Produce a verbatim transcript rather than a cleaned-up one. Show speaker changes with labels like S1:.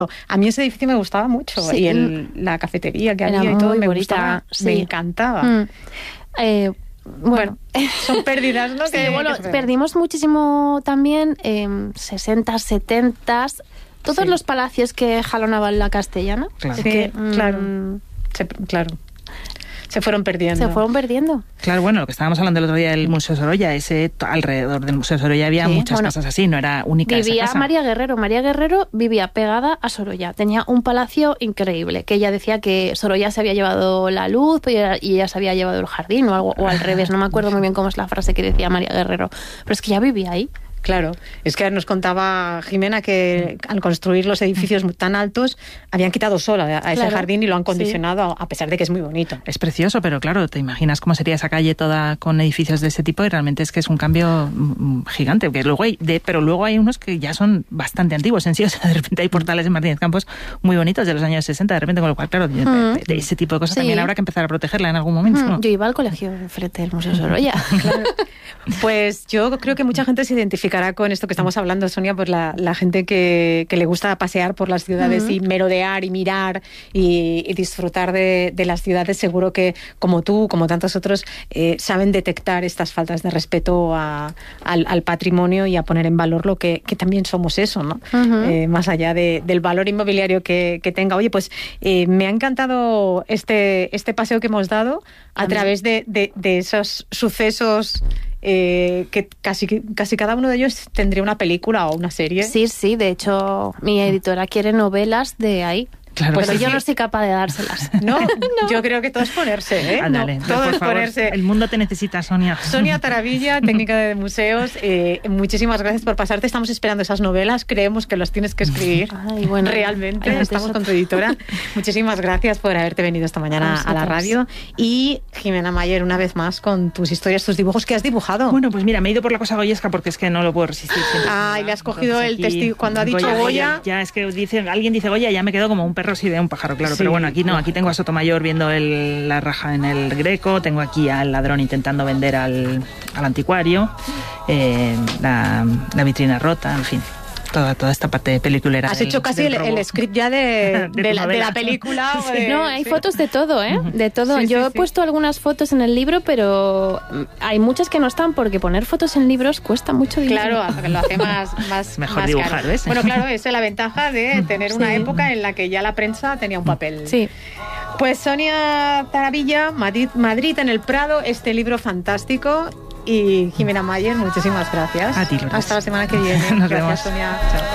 S1: A mí ese edificio me gustaba mucho, sí, y el, la cafetería que había y todo me
S2: bonita,
S1: gustaba,
S2: sí.
S1: me encantaba.
S2: Mm. Eh, bueno,
S1: bueno, son pérdidas, ¿no?
S2: Sí,
S1: que,
S2: bueno,
S1: que
S2: perdimos muchísimo también, eh, sesenta, setenta, todos sí. los palacios que jalonaban la castellana.
S1: Claro, sí,
S2: que,
S1: claro.
S2: Mm,
S1: Se, claro. Se fueron perdiendo.
S2: Se fueron perdiendo.
S3: Claro, bueno, lo que estábamos hablando el otro día del Museo Sorolla, ese alrededor del Museo Sorolla había sí, muchas bueno, casas así, no era única
S2: vivía
S3: esa casa.
S2: María Guerrero. María Guerrero vivía pegada a Sorolla. Tenía un palacio increíble, que ella decía que Sorolla se había llevado la luz y ella se había llevado el jardín o algo, o al revés. No me acuerdo muy bien cómo es la frase que decía María Guerrero. Pero es que ya vivía ahí.
S1: Claro, es que nos contaba Jimena que al construir los edificios tan altos habían quitado sol a ese claro, jardín y lo han condicionado, sí. a pesar de que es muy bonito.
S3: Es precioso, pero claro, te imaginas cómo sería esa calle toda con edificios de ese tipo y realmente es que es un cambio gigante. Porque luego hay de, pero luego hay unos que ya son bastante antiguos en sí, o sea, de repente hay portales en Martínez Campos muy bonitos de los años sesenta, de repente, con lo cual, claro, mm. de, de ese tipo de cosas sí. también habrá que empezar a protegerla en algún momento.
S2: Mm.
S3: ¿no?
S2: Yo iba al colegio frente al Museo Sorolla. Claro.
S1: Pues yo creo que mucha gente se identificará con esto que estamos hablando, Sonia, pues la, la gente que, que le gusta pasear por las ciudades uh-huh. y merodear y mirar y, y disfrutar de, de las ciudades, seguro que como tú, como tantos otros, eh, saben detectar estas faltas de respeto a, al, al patrimonio y a poner en valor lo que, que también somos eso, ¿no? Uh-huh. Eh, más allá de, del valor inmobiliario que, que tenga. Oye, pues eh, me ha encantado este, este paseo que hemos dado a, a través de, de, de esos sucesos. Eh, que casi, casi cada uno de ellos tendría una película o una serie.
S2: Sí, sí, de hecho mi editora quiere novelas de ahí.
S3: Claro,
S2: pero
S3: pues
S2: yo
S3: sí.
S2: no soy capaz de dárselas.
S1: No, no. Yo creo que todo es ponerse, ¿eh?
S3: Ándale,
S1: no, todo
S3: por
S1: es
S3: favor.
S1: ponerse.
S3: El mundo te necesita, Sonia.
S1: Sonia Taravilla, técnica de museos, eh, muchísimas gracias por pasarte. Estamos esperando esas novelas, creemos que las tienes que escribir.
S2: Ay, bueno,
S1: realmente, estamos eso. Con tu editora. Muchísimas gracias por haberte venido esta mañana a la radio. Y Jimena Mayer, una vez más, con tus historias, tus dibujos que has dibujado.
S3: Bueno, pues mira, me he ido por la cosa goyesca porque es que no lo puedo resistir.
S1: Ay, le has cogido el testigo. Cuando ha dicho Goya, Goya,
S3: ya es que dice, alguien dice Goya, ya me quedo como un perro si ve un pájaro. Claro, sí, pero bueno, aquí no, aquí tengo a Sotomayor viendo el, la raja en el Greco, tengo aquí al ladrón intentando vender al, al anticuario, eh, la, la vitrina rota, en fin. Toda, toda esta parte peliculera.
S1: Has del, hecho casi el, el script ya de, de, de, la, de la película.
S2: Sí. De, no, hay sí. fotos de todo, ¿eh? De todo. Sí, Yo sí, he sí. puesto algunas fotos en el libro, pero hay muchas que no están porque poner fotos en libros cuesta mucho dinero.
S1: Claro, lo hace más, más
S3: mejor
S1: más
S3: dibujar,
S1: caro.
S3: ¿ves?
S1: Bueno, claro, esa es la ventaja de tener una sí. época en la que ya la prensa tenía un papel.
S2: Sí.
S1: Pues Sonia Taravilla, Madrid, Madrid en el Prado, este libro fantástico. Y Jimena Mayer, muchísimas gracias.
S3: A ti, Lourdes.
S1: Hasta la semana que viene.
S3: Nos
S1: gracias,
S3: vemos.
S1: Sonia. Chao.